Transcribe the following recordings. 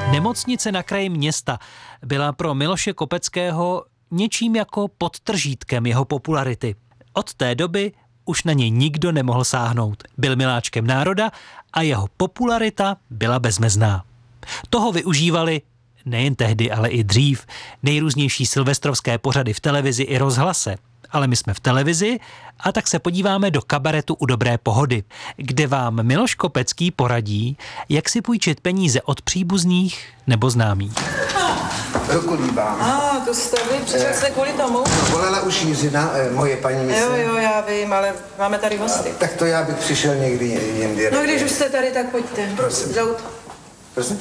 Nemocnice na kraji města byla pro Miloše Kopeckého něčím jako podtržítkem jeho popularity. Od té doby už na něj nikdo nemohl sáhnout. Byl miláčkem národa a jeho popularita byla bezmezná. Toho využívali nejen tehdy, ale i dřív nejrůznější silvestrovské pořady v televizi i rozhlase. Ale my jsme v televizi a tak se podíváme do kabaretu U dobré pohody, kde vám Miloš Kopecký poradí, jak si půjčit peníze od příbuzných nebo známých. Ruku líbám. To jste vy, přišel jste kvůli tomu? Volala už Jiřina, moje paní mise. Jo, já vím, ale máme tady hosty. Tak to já bych přišel někdy jindy. No když už jste tady, tak pojďte. Prosím. Zout. Prosím?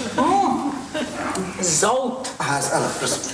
Zout. Aha, ano, prosím.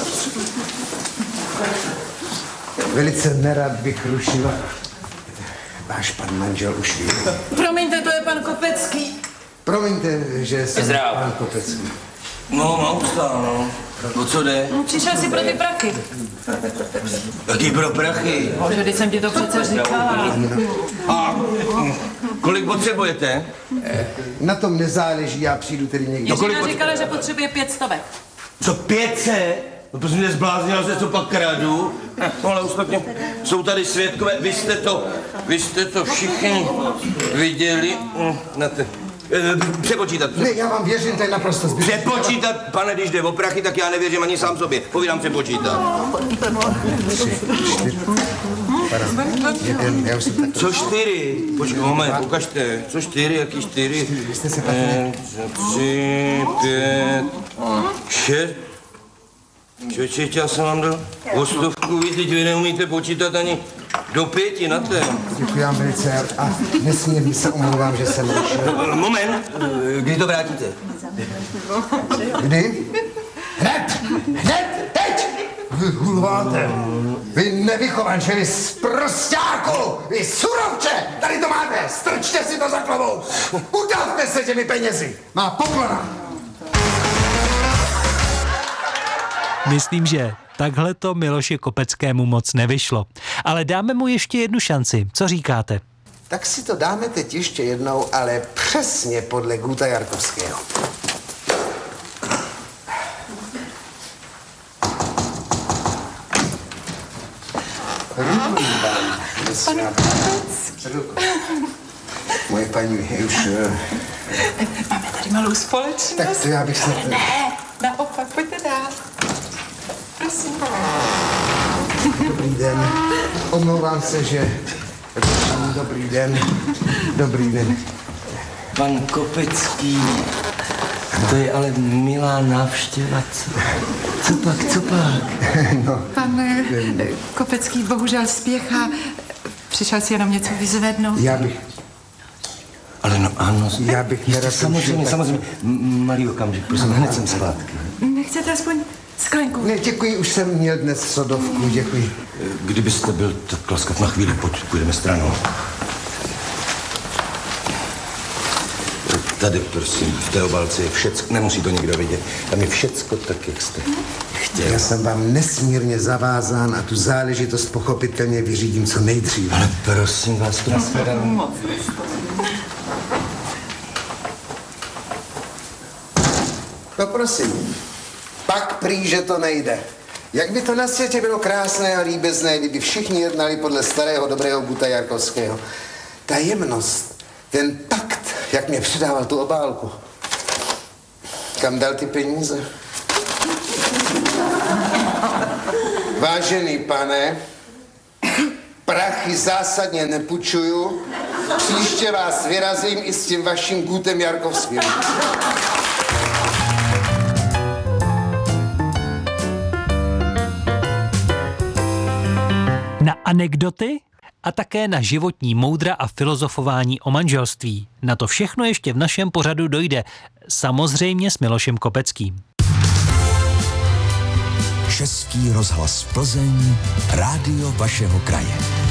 Velice nerad bych rušil. Váš pan manžel už ví. Promiňte, to je pan Kopecký. Promiňte, že jsem pan Kopecký. No, mám ustál, no. O co jde? Přišel si pro ty prachy. Jaký pro prachy? Bože, teď jsem ti to přece říkala. A kolik potřebujete? Na tom nezáleží, já přijdu tedy někdy. Jiřina říkala, že potřebuje 500. Co, 500? No to jsi mě zbláznila, že to pak kradu. No ale ostatně jsou tady svědkové, vy jste to všichni viděli. Přepočítat. Ne, já vám věřím, to je naprosto zbytečné. Přepočítat, pane, když jde o prachy, tak já nevěřím ani sám sobě. Povídám přepočítat. 3, 4. Já už jsem tak... Co 4? Počkej, moment, ukažte. Co 4, jaký 4? Vy jste se taky... 3, 5, 6. Čočeť, já jsem vám dal o 100 víc, teď vy neumíte počítat ani do 5 na té. Děkuji vám velice a nesmírně se omlouvám, že jsem rušil. Moment, kdy to vrátíte? Kdy? Hned, teď! Vy hulváte, vy nevychovanče, vy sprosťáku, vy surovče, tady to máte, strčte si to za klavou, udavte se těmi penězi, má poklona. Myslím, že takhle to Miloši Kopeckému moc nevyšlo. Ale dáme mu ještě jednu šanci. Co říkáte? Tak si to dáme teď ještě jednou, ale přesně podle Guta Jarkovského. Pane Kopecký. Moje paní už... Máme tady malou společnost. Tak to já bych se... Ne, naopak, pojďte dál. Prosím. Dobrý den. Omlouvám se, že... Dobrý den. Dobrý den. Pan Kopecký, to je ale milá návštěva. Co pak? No. Pan Kopecký bohužel spěchá. Přišel si jenom něco vyzvednout. Já bych... Ale no ano. Já bych nerad... Samozřejmě. Malý okamžik, prosím, hned jsem zpátky. Nechcete aspoň sklenku? Ne, děkuji, už jsem měl dnes sodovku, děkuji. Kdybyste byl tak laskav na chvíli, půjdeme stranou. Tady, prosím, v té obálce je všecko, nemusí to nikdo vidět. Tam je všecko tak, jak jste chtěl. Já jsem vám nesmírně zavázán a tu záležitost pochopitelně vyřídím co nejdříve. Ale prosím vás, to Moc. No prosím, pak prý, že to nejde. Jak by to na světě bylo krásné a líbezné, kdyby všichni jednali podle starého dobrého Guta Jarkovského. Ta jemnost, ten takt, jak mě předával tu obálku. Kam dal ty peníze? Vážený pane, prachy zásadně nepůjčuju. Příště vás vyrazím i s tím vaším Gutem Jarkovským. Na anekdoty a také na životní moudra a filozofování o manželství. Na to všechno ještě v našem pořadu dojde. Samozřejmě s Milošem Kopeckým. Český rozhlas Plzeň, rádio vašeho kraje.